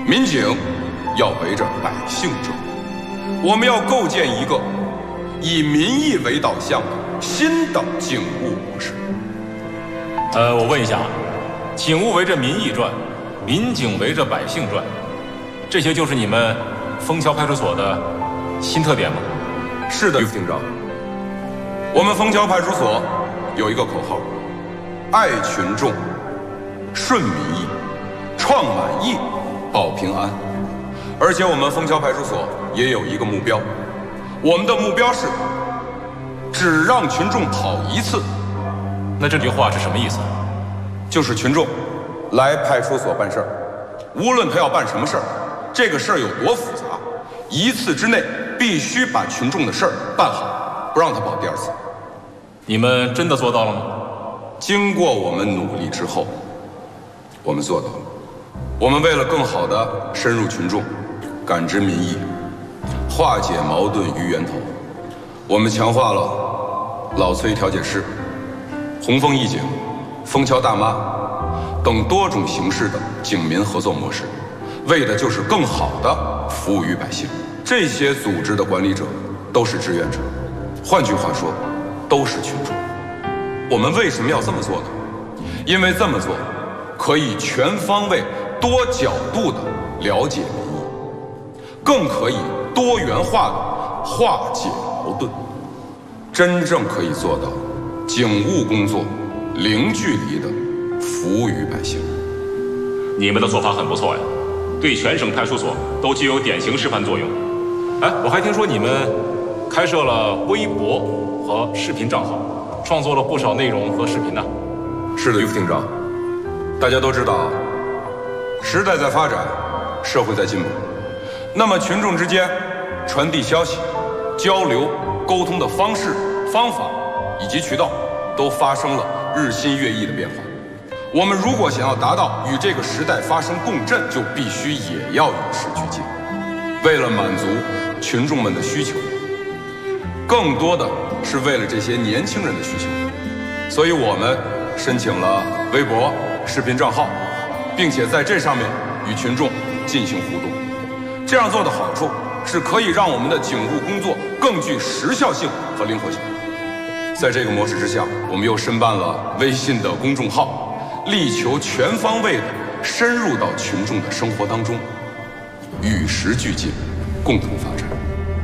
民警要围着百姓转，我们要构建一个以民意为导向的新的警务模式。 我问一下，警务围着民意转，民警围着百姓转，这些就是你们枫桥派出所的新特点吗？ 是的，于副厅长。我们枫桥派出所有一个口号：爱群众，顺民意，创满意，保平安。而且我们枫桥派出所也有一个目标，我们的目标是只让群众跑一次。 那这句话是什么意思？ 就是群众来派出所办事儿，无论他要办什么事儿，这个事儿有多复杂，一次之内必须把群众的事儿办好，不让他跑第二次。 你们真的做到了吗？ 经过我们努力之后，我们做到了。我们为了更好地深入群众，感知民意，化解矛盾于源头，我们强化了老崔调解室、红枫义警、枫桥大妈等多种形式的警民合作模式，为的就是更好地服务于百姓。这些组织的管理者都是志愿者，换句话说，都是群众。我们为什么要这么做呢？因为这么做可以全方位、多角度地了解民意，更可以多元化地化解矛盾，真正可以做到警务工作零距离地服务于百姓。 你们的做法很不错呀，对全省派出所都具有典型示范作用。哎，我还听说你们开设了微博和视频账号，创作了不少内容和视频呢。 是的，于副厅长，大家都知道，时代在发展，社会在进步，那么群众之间传递消息、交流、沟通的方式、方法以及渠道都发生了日新月异的变化。我们如果想要达到与这个时代发生共振，就必须也要与时俱进。为了满足群众们的需求，更多的是为了这些年轻人的需求，所以我们申请了微博、视频账号，并且在这上面与群众进行互动。这样做的好处是可以让我们的警务工作更具时效性和灵活性。在这个模式之下，我们又申办了微信的公众号，力求全方位的深入到群众的生活当中，与时俱进，共同发展。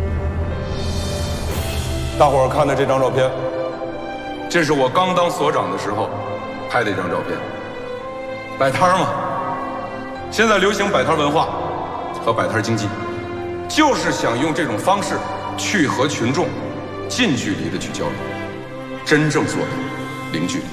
大伙儿看的这张照片，这是我刚当所长的时候拍的一张照片。摆摊嘛，现在流行摆摊文化和摆摊经济，就是想用这种方式去和群众近距离的去交流，真正做到零距离。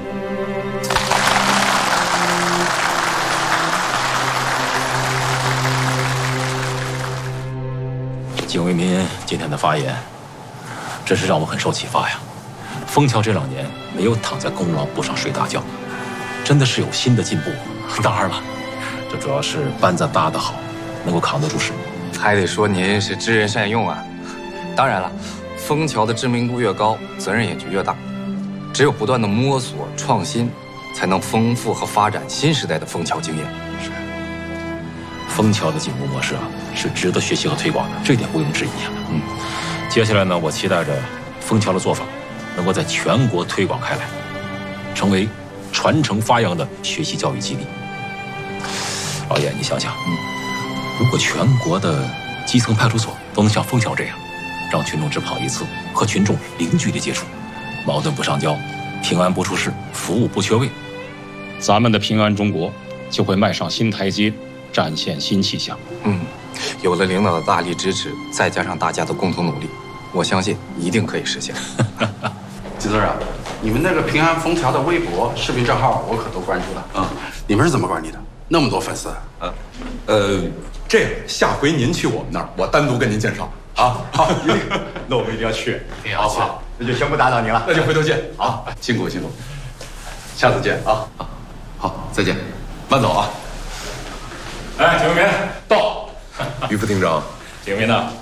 警卫民今天的发言，真是让我很受启发呀。枫桥这2年没有躺在功劳簿上睡大觉，真的是有新的进步。当然了，这主要是班子搭得好，能够扛得住使命。 还得说您是知人善用啊。当然了，枫桥的知名度越高，责任也就越大。只有不断的摸索创新，才能丰富和发展新时代的枫桥经验。 是，枫桥的警务模式啊，是值得学习和推广的，这一点毋庸置疑啊。接下来呢，我期待着枫桥的做法能够在全国推广开来，成为传承发扬的学习教育基地。老叶，你想想，如果全国的基层派出所都能像枫桥这样，让群众只跑一次，和群众零距离接触，矛盾不上交，平安不出事，服务不缺位，咱们的平安中国就会迈上新台阶，展现新气象。 有了领导的大力支持，再加上大家的共同努力，我相信一定可以实现。 金队啊，你们那个平安枫桥的微博、视频账号我可都关注了。你们是怎么管理的？那么多粉丝？ 这样下回您去我们那儿，我单独跟您介绍啊。好， 那我们一定要去， 好， 那就先不打扰您了， 那就回头见啊，辛苦辛苦，下次见啊。好，再见，慢走啊。 哎，警卫民到。 于副厅长， 警卫民呢？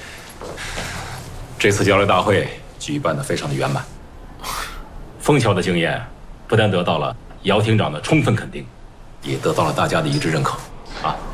这次交流大会举办得非常的圆满，枫桥的经验不但得到了姚厅长的充分肯定，也得到了大家的一致认可啊。